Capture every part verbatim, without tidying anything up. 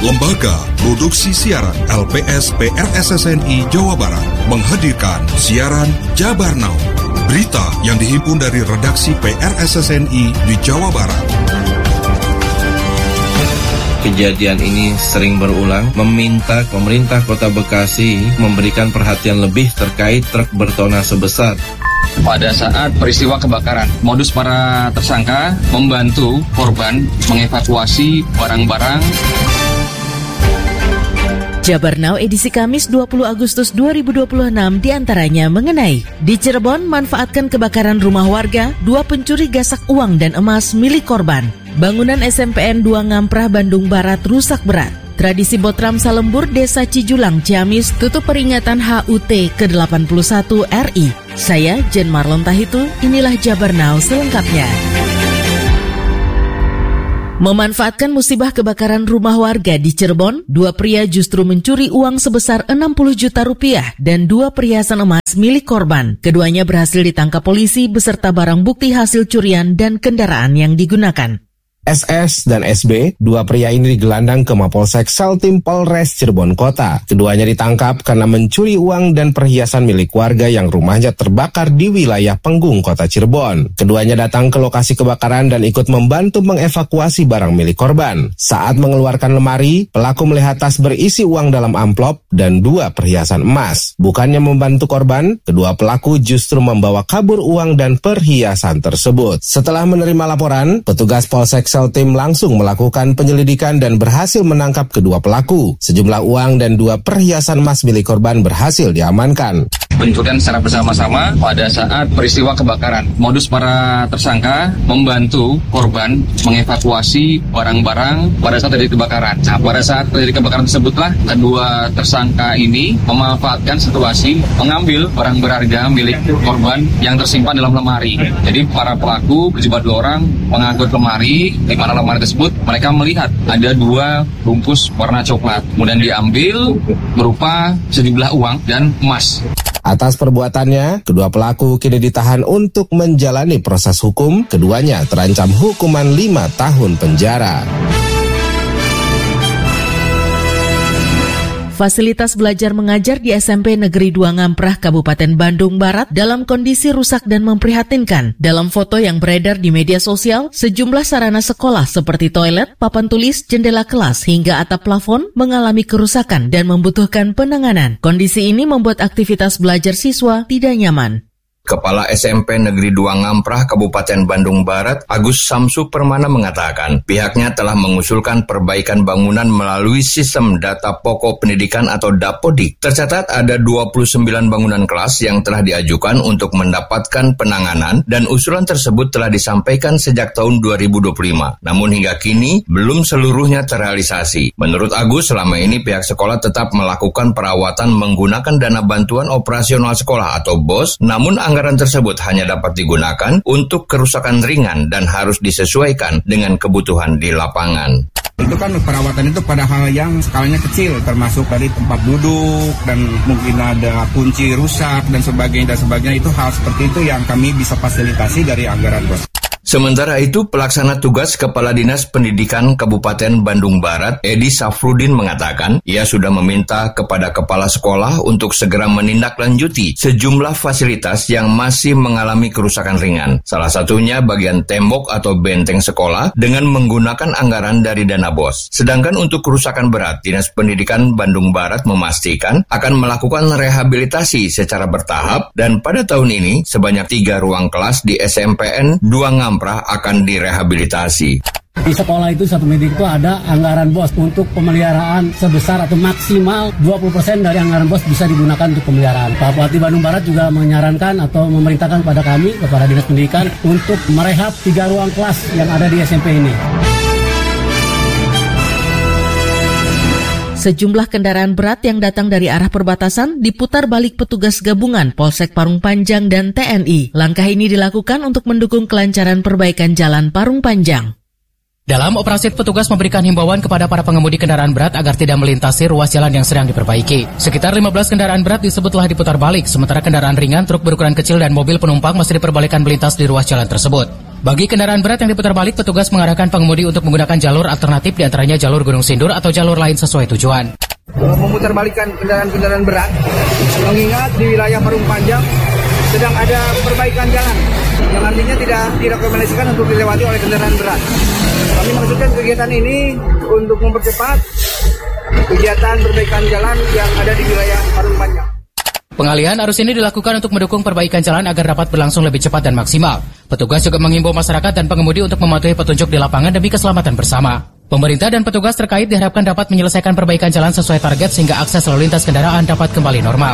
Lembaga Produksi Siaran L P S P R S S N I Jawa Barat menghadirkan siaran Jabar Now, berita yang dihimpun dari redaksi P R S S N I di Jawa Barat. Kejadian ini sering berulang, meminta pemerintah Kota Bekasi memberikan perhatian lebih terkait truk bertonnase besar. Pada saat peristiwa kebakaran, modus para tersangka membantu korban mengevakuasi barang-barang. Jabar Now edisi Kamis dua puluh Agustus dua ribu dua puluh enam diantaranya mengenai di Cirebon manfaatkan kebakaran rumah warga, dua pencuri gasak uang dan emas milik korban. Bangunan S M P N dua Ngamprah Bandung Barat rusak berat. Tradisi Botram Salembur Desa Cijulang Ciamis tutup peringatan H U T ke delapan puluh satu R I. Saya Jen Marlon Tahitu, inilah Jabar Now selengkapnya. Memanfaatkan musibah kebakaran rumah warga di Cirebon, dua pria justru mencuri uang sebesar enam puluh juta rupiah dan dua perhiasan emas milik korban. Keduanya berhasil ditangkap polisi beserta barang bukti hasil curian dan kendaraan yang digunakan. S S dan S B, dua pria ini digelandang ke Mapolsek Saltim Polres Cirebon Kota. Keduanya ditangkap karena mencuri uang dan perhiasan milik warga yang rumahnya terbakar di wilayah Penggung, Kota Cirebon. Keduanya datang ke lokasi kebakaran dan ikut membantu mengevakuasi barang milik korban. Saat mengeluarkan lemari, pelaku melihat tas berisi uang dalam amplop dan dua perhiasan emas. Bukannya membantu korban, kedua pelaku justru membawa kabur uang dan perhiasan tersebut. Setelah menerima laporan, petugas Polsek Saltim langsung melakukan penyelidikan dan berhasil menangkap kedua pelaku. Sejumlah uang dan dua perhiasan emas milik korban berhasil diamankan. Pencurian secara bersama-sama pada saat peristiwa kebakaran. Modus para tersangka membantu korban mengevakuasi barang-barang pada saat terjadi kebakaran. Nah, pada saat terjadi kebakaran tersebutlah kedua tersangka ini memanfaatkan situasi mengambil barang berharga milik korban yang tersimpan dalam lemari. Jadi para pelaku berjumlah dua orang mengangkut lemari, di mana lemari tersebut mereka melihat ada dua bungkus warna coklat. Kemudian diambil berupa sejumlah uang dan emas. Atas perbuatannya, kedua pelaku kini ditahan untuk menjalani proses hukum. Keduanya terancam hukuman lima tahun penjara. Fasilitas belajar mengajar di S M P Negeri dua Ngamprah, Kabupaten Bandung Barat dalam kondisi rusak dan memprihatinkan. Dalam foto yang beredar di media sosial, sejumlah sarana sekolah seperti toilet, papan tulis, jendela kelas, hingga atap plafon mengalami kerusakan dan membutuhkan penanganan. Kondisi ini membuat aktivitas belajar siswa tidak nyaman. Kepala S M P Negeri dua Ngamprah, Kabupaten Bandung Barat, Agus Samsu Permana mengatakan pihaknya telah mengusulkan perbaikan bangunan melalui sistem data pokok pendidikan atau Dapodik. Tercatat ada dua puluh sembilan bangunan kelas yang telah diajukan untuk mendapatkan penanganan dan usulan tersebut telah disampaikan sejak tahun dua ribu dua puluh lima. Namun hingga kini belum seluruhnya terrealisasi. Menurut Agus, selama ini pihak sekolah tetap melakukan perawatan menggunakan dana bantuan operasional sekolah atau B O S, namun anggaran tersebut hanya dapat digunakan untuk kerusakan ringan dan harus disesuaikan dengan kebutuhan di lapangan. Itu kan perawatan itu pada hal yang skalanya kecil, termasuk dari tempat duduk dan mungkin ada kunci rusak dan sebagainya dan sebagainya. Itu hal seperti itu yang kami bisa fasilitasi dari anggaran B O S. Sementara itu, pelaksana tugas Kepala Dinas Pendidikan Kabupaten Bandung Barat, Edi Safrudin mengatakan, ia sudah meminta kepada kepala sekolah untuk segera menindaklanjuti sejumlah fasilitas yang masih mengalami kerusakan ringan. Salah satunya bagian tembok atau benteng sekolah dengan menggunakan anggaran dari dana B O S. Sedangkan untuk kerusakan berat, Dinas Pendidikan Bandung Barat memastikan akan melakukan rehabilitasi secara bertahap dan pada tahun ini sebanyak tiga ruang kelas di S M P N dua Ngamprah akan direhabilitasi. Di sekolah itu satu minggu itu ada anggaran B O S untuk pemeliharaan sebesar atau maksimal dua puluh persen dari anggaran B O S bisa digunakan untuk pemeliharaan. Pak Bupati Bandung Barat juga menyarankan atau memerintahkan pada kami, kepada Dinas Pendidikan untuk merehab tiga ruang kelas yang ada di S M P ini. Sejumlah kendaraan berat yang datang dari arah perbatasan diputar balik petugas gabungan Polsek Parung Panjang dan T N I. Langkah ini dilakukan untuk mendukung kelancaran perbaikan jalan Parung Panjang. Dalam operasi, petugas memberikan himbauan kepada para pengemudi kendaraan berat agar tidak melintasi ruas jalan yang sedang diperbaiki. Sekitar lima belas kendaraan berat disebut telah diputar balik, sementara kendaraan ringan, truk berukuran kecil, dan mobil penumpang masih diperbolehkan melintas di ruas jalan tersebut. Bagi kendaraan berat yang diputar balik, petugas mengarahkan pengemudi untuk menggunakan jalur alternatif, diantaranya jalur Gunung Sindur atau jalur lain sesuai tujuan. Memutarbalikkan kendaraan-kendaraan berat, mengingat di wilayah Parung Panjang sedang ada perbaikan jalan, yang artinya tidak direkomendasikan untuk dilewati oleh kendaraan berat. Kami maksudkan kegiatan ini untuk mempercepat kegiatan perbaikan jalan yang ada di wilayah Parung Panjang. Pengalihan arus ini dilakukan untuk mendukung perbaikan jalan agar dapat berlangsung lebih cepat dan maksimal. Petugas juga mengimbau masyarakat dan pengemudi untuk mematuhi petunjuk di lapangan demi keselamatan bersama. Pemerintah dan petugas terkait diharapkan dapat menyelesaikan perbaikan jalan sesuai target sehingga akses lalu lintas kendaraan dapat kembali normal.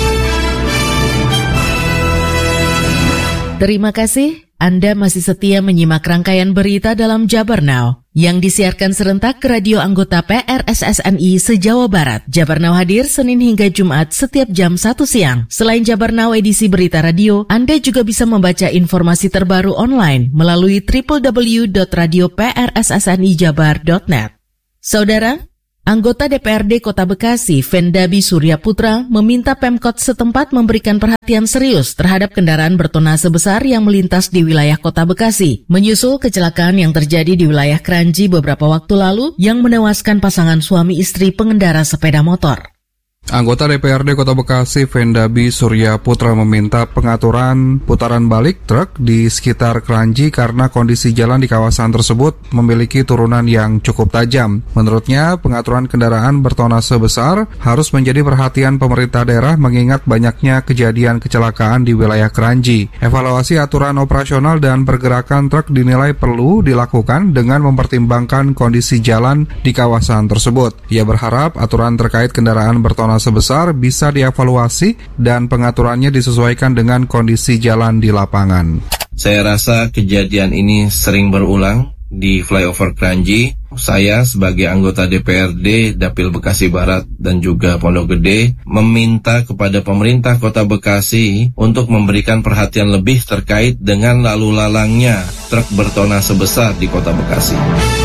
Terima kasih. Anda masih setia menyimak rangkaian berita dalam Jabar Now yang disiarkan serentak ke radio anggota P R S S N I se-Jawa Barat. Jabar Now hadir Senin hingga Jumat setiap jam satu siang. Selain Jabar Now edisi berita radio, Anda juga bisa membaca informasi terbaru online melalui w w w dot radio p r s s n i jabar dot net. Saudara, anggota D P R D Kota Bekasi, Vendabi Surya Putra, meminta Pemkot setempat memberikan perhatian serius terhadap kendaraan bertonase besar yang melintas di wilayah Kota Bekasi, menyusul kecelakaan yang terjadi di wilayah Kranji beberapa waktu lalu yang menewaskan pasangan suami istri pengendara sepeda motor. Anggota D P R D Kota Bekasi, Vendabi Surya Putra, meminta pengaturan putaran balik truk di sekitar Kranji karena kondisi jalan di kawasan tersebut memiliki turunan yang cukup tajam. Menurutnya, pengaturan kendaraan bertonase besar harus menjadi perhatian pemerintah daerah mengingat banyaknya kejadian kecelakaan di wilayah Kranji. Evaluasi aturan operasional dan pergerakan truk dinilai perlu dilakukan dengan mempertimbangkan kondisi jalan di kawasan tersebut. Ia berharap aturan terkait kendaraan bertonase sebesar bisa dievaluasi dan pengaturannya disesuaikan dengan kondisi jalan di lapangan. Saya rasa kejadian ini sering berulang di flyover Kranji. Saya sebagai anggota D P R D Dapil Bekasi Barat dan juga Pondok Gede meminta kepada pemerintah Kota Bekasi untuk memberikan perhatian lebih terkait dengan lalu lalangnya truk bertonase besar di Kota Bekasi.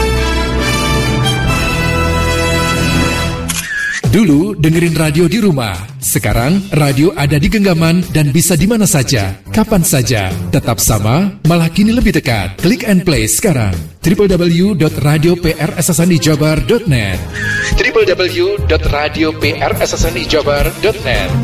Dulu dengerin radio di rumah, sekarang radio ada di genggaman dan bisa di mana saja, kapan saja, tetap sama, malah kini lebih dekat. Klik and play sekarang. w w w dot radio p r s s n i jabar dot net w w w dot radio p r s s n i jabar dot net.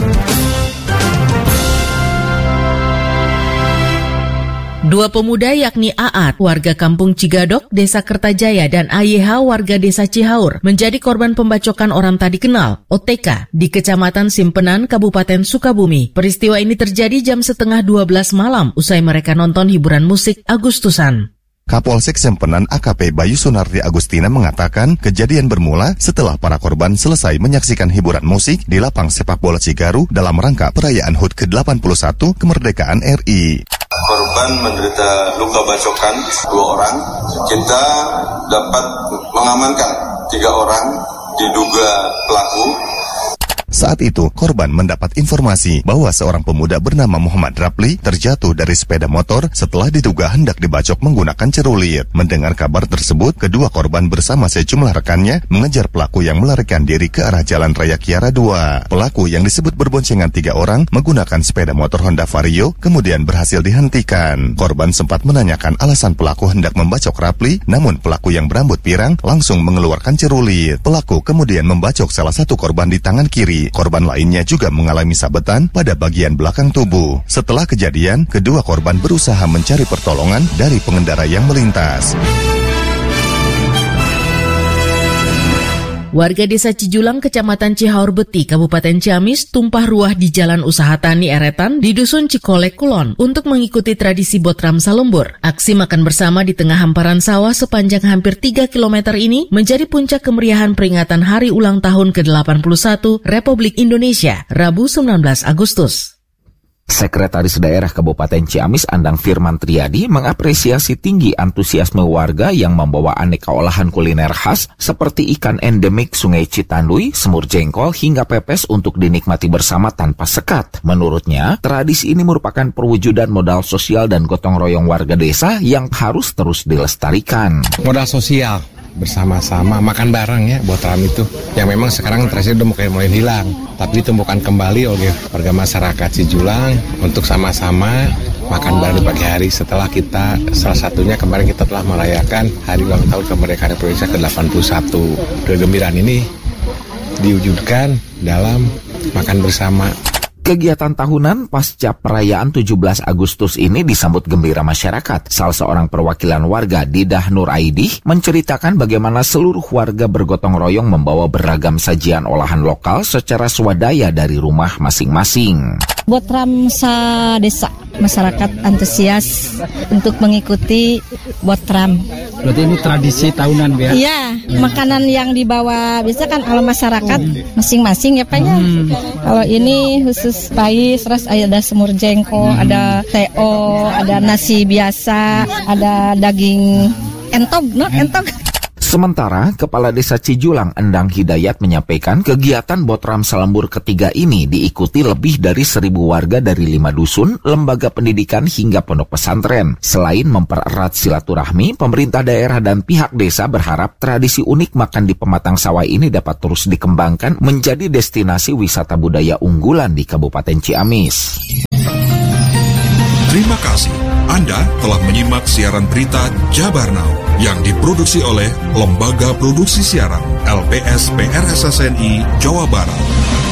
Dua pemuda yakni Aat, warga kampung Cigadok, Desa Kertajaya, dan A Y H, warga Desa Cihaur, menjadi korban pembacokan orang tak dikenal, O T K, di Kecamatan Simpenan, Kabupaten Sukabumi. Peristiwa ini terjadi jam setengah dua belas malam, usai mereka nonton hiburan musik Agustusan. Kapolsek Simpenan A K P Bayu Sunardi Agustina mengatakan kejadian bermula setelah para korban selesai menyaksikan hiburan musik di lapang sepak bola Cigaru dalam rangka perayaan H U T ke delapan puluh satu kemerdekaan R I. Korban menderita luka bacokan dua orang. Kita dapat mengamankan tiga orang diduga pelaku. Saat itu, korban mendapat informasi bahwa seorang pemuda bernama Muhammad Rapli terjatuh dari sepeda motor setelah diduga hendak dibacok menggunakan cerulit. Mendengar kabar tersebut, kedua korban bersama sejumlah rekannya mengejar pelaku yang melarikan diri ke arah Jalan Raya Kiara dua. Pelaku yang disebut berboncengan tiga orang menggunakan sepeda motor Honda Vario kemudian berhasil dihentikan. Korban sempat menanyakan alasan pelaku hendak membacok Rapli, namun pelaku yang berambut pirang langsung mengeluarkan cerulit. Pelaku kemudian membacok salah satu korban di tangan kiri. Korban lainnya juga mengalami sabetan pada bagian belakang tubuh. Setelah kejadian, kedua korban berusaha mencari pertolongan dari pengendara yang melintas. Warga Desa Cijulang, Kecamatan Cihaur Beti, Kabupaten Ciamis, tumpah ruah di Jalan Usaha Tani Eretan di Dusun Cikolek Kulon untuk mengikuti tradisi Botram Salembur. Aksi makan bersama di tengah hamparan sawah sepanjang hampir tiga kilometer ini menjadi puncak kemeriahan peringatan Hari Ulang Tahun ke delapan puluh satu Republik Indonesia, Rabu sembilan belas Agustus. Sekretaris Daerah Kabupaten Ciamis Andang Firman Triadi mengapresiasi tinggi antusiasme warga yang membawa aneka olahan kuliner khas seperti ikan endemik Sungai Citanduy, semur jengkol hingga pepes untuk dinikmati bersama tanpa sekat. Menurutnya, tradisi ini merupakan perwujudan modal sosial dan gotong royong warga desa yang harus terus dilestarikan. Modal sosial bersama-sama makan bareng ya buat ram itu yang memang sekarang tradisi udah mulai mulai hilang, tapi ditumbuhkan kembali oleh warga masyarakat Cijulang untuk sama-sama makan bareng di pagi hari setelah kita salah satunya kemarin kita telah merayakan hari ulang tahun kemerdekaan Republik Indonesia ke delapan puluh satu. Kegembiraan ini diwujudkan dalam makan bersama. Kegiatan tahunan pasca perayaan tujuh belas Agustus ini disambut gembira masyarakat. Salah seorang perwakilan warga, Didah Nur Aidih, menceritakan bagaimana seluruh warga bergotong royong membawa beragam sajian olahan lokal secara swadaya dari rumah masing-masing. Botram sa desa, masyarakat antusias untuk mengikuti Botram. Berarti ini tradisi tahunan, ya? Iya, makanan yang dibawa biasa kan kalau masyarakat masing-masing ya Pak ya. Hmm. Kalau ini khusus pais, terus ada semur jengkol, hmm. ada teo, ada nasi biasa, ada daging entog, no? entog. Sementara, Kepala Desa Cijulang Endang Hidayat menyampaikan kegiatan Botram Selembur ketiga ini diikuti lebih dari seribu warga dari lima dusun, lembaga pendidikan hingga pondok pesantren. Selain mempererat silaturahmi, pemerintah daerah dan pihak desa berharap tradisi unik makan di pematang sawah ini dapat terus dikembangkan menjadi destinasi wisata budaya unggulan di Kabupaten Ciamis. Terima kasih. Anda telah menyimak siaran berita Jabar Now yang diproduksi oleh Lembaga Produksi Siaran L P S P R S S N I Jawa Barat.